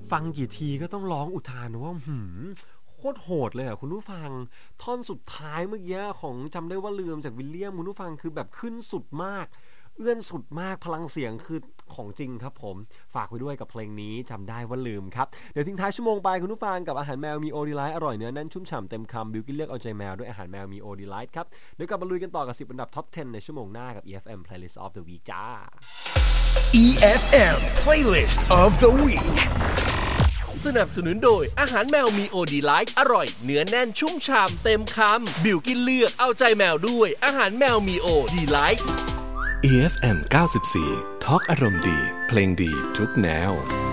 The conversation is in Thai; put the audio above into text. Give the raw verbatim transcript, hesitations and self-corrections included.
ฟังกี่ทีก็ต้องร้องอุทานว่าหืมโคตรโหดเลยอ่ะคุณผู้ฟังท่อนสุดท้ายเมื่อกี้ของจำได้ว่าลืมจากวิลเลียมคุณผู้ฟังคือแบบขึ้นสุดมากเอื้อนสุดมากพลังเสียงคือของจริงครับผมฝากไว้ด้วยกับเพลงนี้จำได้ว่าลืมครับเดี๋ยวทิ้งท้ายชั่วโมงไปคุณผู้ฟังกับอาหารแมวมีโอดีไลท์อร่อยเนื้อแน่นชุ่มฉ่ำเต็มคำบิวกิ้นเลือกเอาใจแมวด้วยอาหารแมวมีโอดีไลท์ครับเดี๋ยวกลับมาลุยกันต่อกับสิบอันดับท็อปสิบในชั่วโมงหน้ากับ อี เอฟ เอ็ม Playlist of the Week จ้าอี เอฟ เอ็ม Playlist of the Week สนับสนุนโดยอาหารแมวมีโอดีไลท์อร่อยเนื้อแน่นชุ่มฉ่ำเต็มคำบิวกิ้นเลือกเอาใจแมวด้วยอาหารแมวมีโอดีไลท์อี เอฟ เอ็ม เก้าสิบสี่ ทอล์กอารมณ์ดีเพลงดีทุกแนว